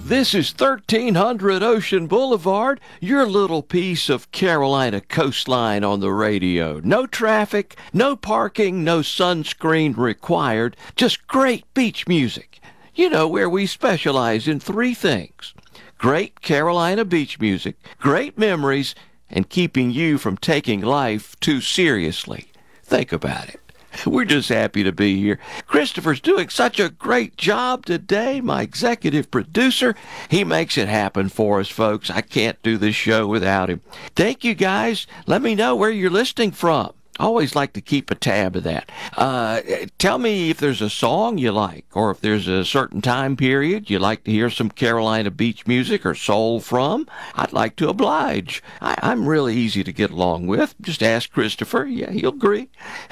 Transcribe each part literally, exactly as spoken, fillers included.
This is thirteen hundred Ocean Boulevard, your little piece of Carolina coastline on the radio. No traffic, no parking, no sunscreen required, just great beach music. You know, where we specialize in three things: great Carolina beach music, great memories, and keeping you from taking life too seriously. Think about it. We're just happy to be here. Christopher's doing such a great job today, my executive producer. He makes it happen for us, folks. I can't do this show without him. Thank you, guys. Let me know where you're listening from. I always like to keep a tab of that. Uh, tell me if there's a song you like, or if there's a certain time period you like to hear some Carolina beach music or soul from. I'd like to oblige. I, I'm really easy to get along with. Just ask Christopher. Yeah, he'll agree.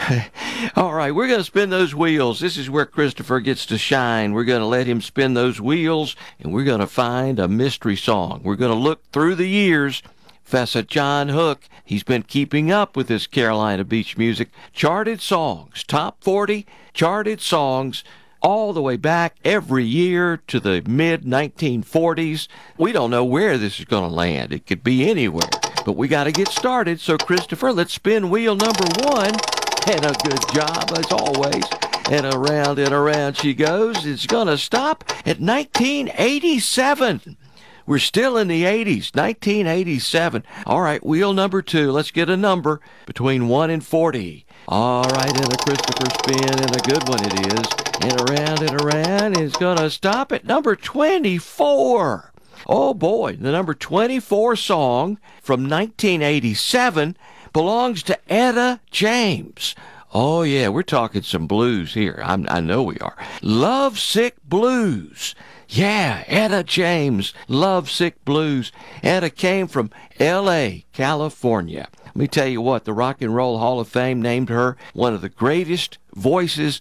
All right, we're going to spin those wheels. This is where Christopher gets to shine. We're going to let him spin those wheels, and we're going to find a mystery song. We're going to look through the years. Fessa John Hook, he's been keeping up with this Carolina beach music. Charted songs, top forty charted songs, all the way back every year to the mid nineteen forties. We don't know where this is going to land. It could be anywhere. But we got to get started. So, Christopher, let's spin wheel number one. And a good job, as always. And around and around she goes. It's going to stop at nineteen eighty-seven. We're still in the eighties, nineteen eighty-seven. All right, wheel number two. Let's get a number between one and forty. All right, and a Christopher spin, and a good one it is. And around and around, and it's going to stop at number twenty-four. Oh, boy, the number twenty-four song from nineteen eighty-seven belongs to Etta James. Oh, yeah, we're talking some blues here. I'm, I know we are. Lovesick Blues. Yeah, Etta James, Lovesick Blues. Etta came from L A, California. Let me tell you what, the Rock and Roll Hall of Fame named her one of the greatest voices